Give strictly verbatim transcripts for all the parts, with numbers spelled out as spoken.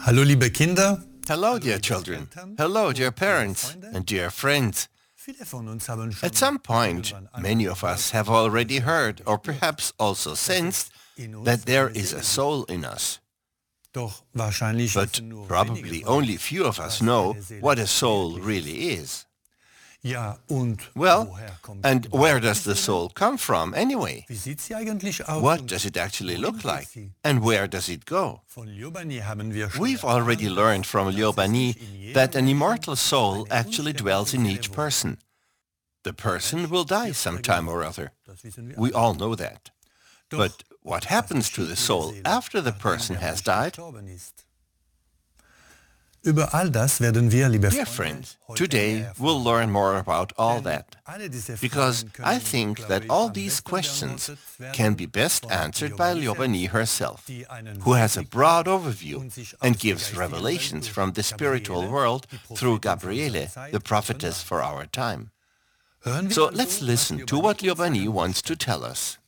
Hallo liebe Kinder. Hello, dear children. Hello, dear parents and dear friends. At some point, many of us have already heard, or perhaps also sensed, that there is a soul in us. But probably only few of us know what a soul really is. Well, and where does the soul come from anyway? What does it actually look like? And where does it go? We've already learned from Lior Bani that an immortal soul actually dwells in each person. The person will die sometime or other. We all know that. But what happens to the soul after the person has died? Dear friends, today we'll learn more about all that, because I think that all these questions can be best answered by Lior Bani herself, who has a broad overview and gives revelations from the spiritual world through Gabriele, the prophetess for our time. So let's listen to what Lior Bani wants to tell us.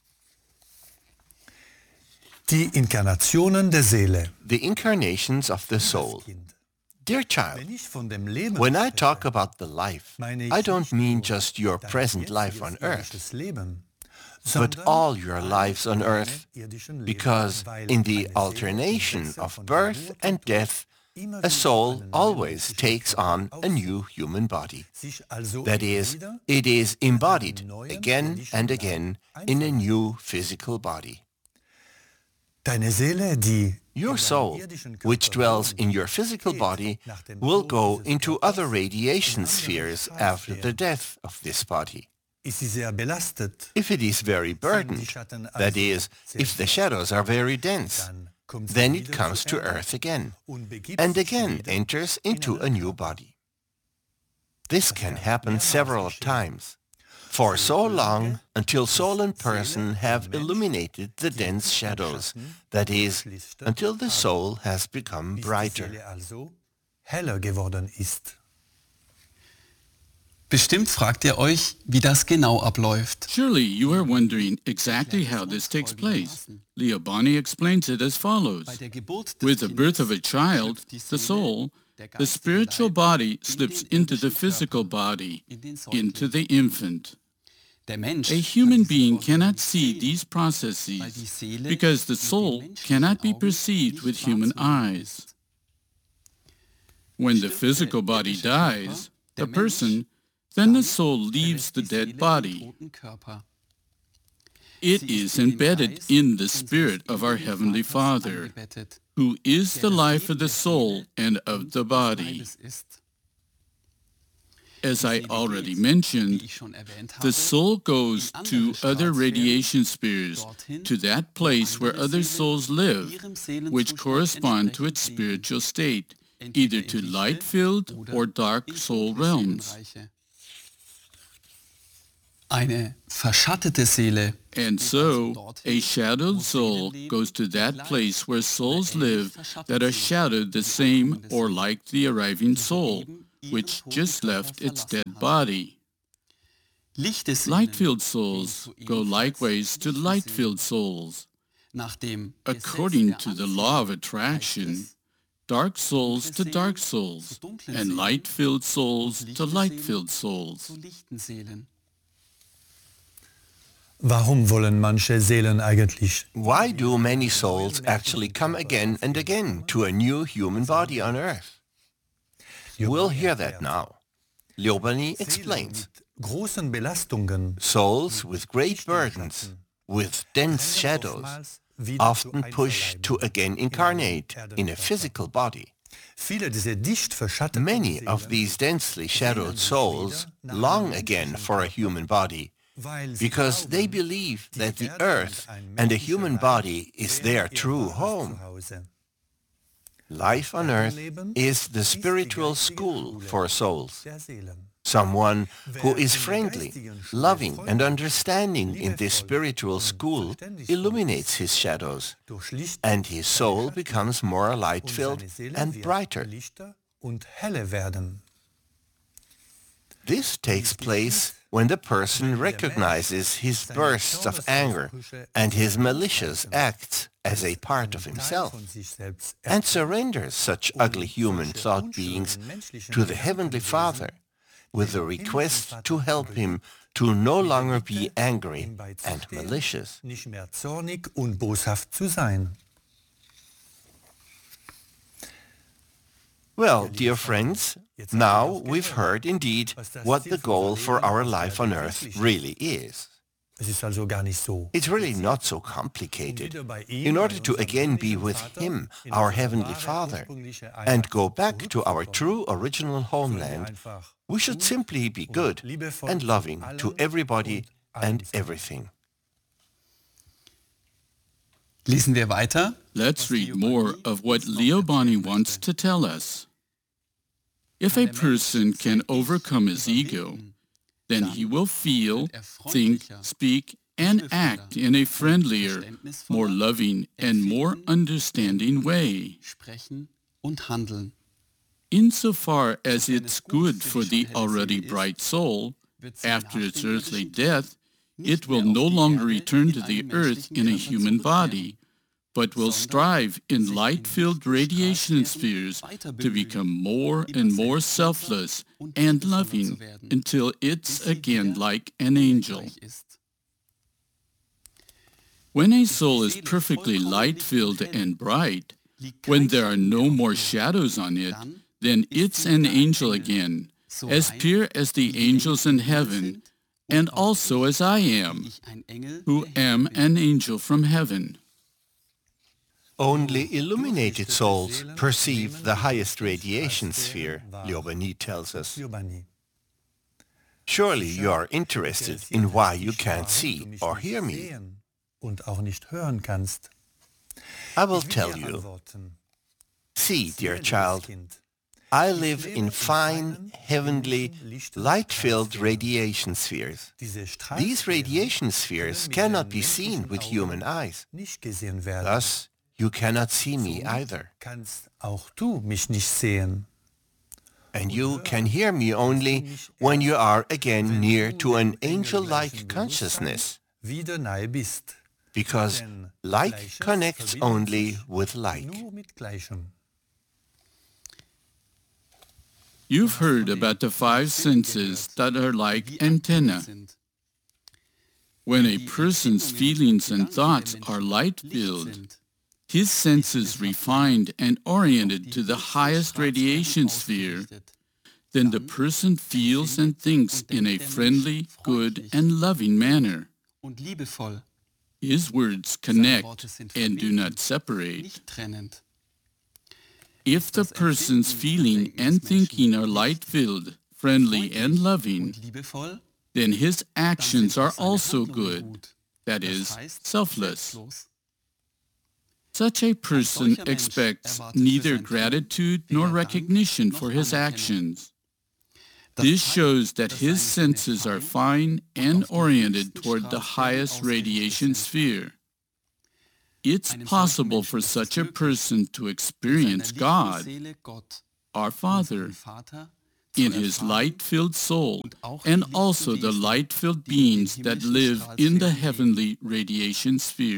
Die Inkarnationen der Seele. The incarnations of the soul. Dear child, when I talk about the life, I don't mean just your present life on earth, but all your lives on earth, because in the alternation of birth and death, a soul always takes on a new human body. That is, it is embodied again and again in a new physical body. Your soul, which dwells in your physical body, will go into other radiation spheres after the death of this body. If it is very burdened, that is, if the shadows are very dense, then it comes to earth again, and again enters into a new body. This can happen several times, for so long until soul and person have illuminated the dense shadows, that is, until the soul has become brighter. Bestimmt fragt ihr euch, wie das genau abläuft. Surely you are wondering exactly how this takes place. Lior Bani explains it as follows. With the birth of a child, the soul, the spiritual body slips into the physical body, into the infant. A human being cannot see these processes because the soul cannot be perceived with human eyes. When the physical body dies, the person, then the soul leaves the dead body. It is embedded in the spirit of our Heavenly Father, who is the life of the soul and of the body. As I already mentioned, the soul goes to other radiation spheres, to that place where other souls live, which correspond to its spiritual state, either to light-filled or dark soul realms. Eine verschattete Seele. And so, a shadowed soul goes to that place where souls live that are shadowed the same or like the arriving soul, which just left its dead body. Light-filled souls go likewise to light-filled souls. According to the law of attraction, dark souls to dark souls, and light-filled souls to light-filled souls. Warum wollen manche Seelen eigentlich? Why do many souls actually come again and again to a new human body on earth? We'll hear that now. Lior Bani explains. Souls with great burdens, with dense shadows, often push to again incarnate in a physical body. Many of these densely shadowed souls long again for a human body, because they believe that the earth and a human body is their true home. Life on earth is the spiritual school for souls. Someone who is friendly, loving and understanding in this spiritual school illuminates his shadows, and his soul becomes more light-filled and brighter. This takes place when the person recognizes his bursts of anger and his malicious acts as a part of himself and surrenders such ugly human thought beings to the Heavenly Father with the request to help him to no longer be angry and malicious. Nicht mehr zornig und boshaft zu sein. Well, dear friends, now we've heard indeed what the goal for our life on earth really is. Es ist also gar nicht so. It's really not so complicated. In order to again be with Him, our Heavenly Father, and go back to our true original homeland, we should simply be good and loving to everybody and everything. Lesen wir weiter. Let's read more of what Leo Bonney wants to tell us. If a person can overcome his ego, then he will feel, think, speak, and act in a friendlier, more loving, and more understanding way. Sprechen und handeln. Insofar as it's good for the already bright soul, after its earthly death, it will no longer return to the earth in a human body, but will strive in light-filled radiation spheres to become more and more selfless and loving until it's again like an angel. When a soul is perfectly light-filled and bright, when there are no more shadows on it, then it's an angel again, as pure as the angels in heaven, and also as I am, who am an angel from heaven. Only illuminated souls perceive the highest radiation sphere, Leo Bonney tells us. Surely you are interested in why you can't see or hear me. Und auch nicht hören kannst. I will tell you. See, dear child, I live in fine, heavenly, light-filled radiation spheres. These radiation spheres cannot be seen with human eyes. Thus, you cannot see me either. Kannst auch du mich nicht sehen. And you can hear me only when you are again near to an angel-like consciousness. Wieder nahe bist. Because like connects only with like. Nur mit Gleichem. You've heard about the five senses that are like antennae. When a person's feelings and thoughts are light-filled, his senses refined and oriented to the highest radiation sphere, then the person feels and thinks in a friendly, good, and loving manner. His words connect and do not separate. If the person's feeling and thinking are light-filled, friendly, and loving, then his actions are also good, that is, selfless. Such a person expects neither gratitude nor recognition for his actions. This shows that his senses are fine and oriented toward the highest radiation sphere. It's possible for such a person to experience God, our Father, in his light-filled soul, and also the light-filled beings that live in the heavenly radiation sphere.